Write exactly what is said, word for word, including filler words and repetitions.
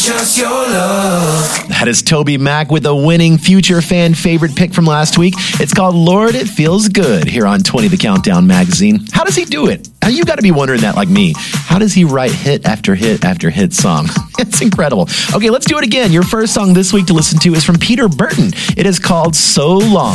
just your love. That is Toby Mac with a winning future fan favorite pick from last week. It's called Lord, It Feels Good here on twenty The Countdown magazine. How does he do it? Now, you got to be wondering that like me. How does he write hit after hit after hit song? It's incredible. Okay, let's do it again. Your first song this week to listen to is from Peter Burton. It is called So Long.